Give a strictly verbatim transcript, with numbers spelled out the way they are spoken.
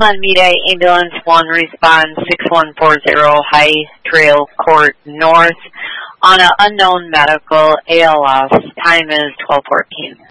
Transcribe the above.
Mayday Ambulance one responds six one four zero High Trail Court North on an unknown medical A L S. Time is twelve fourteen.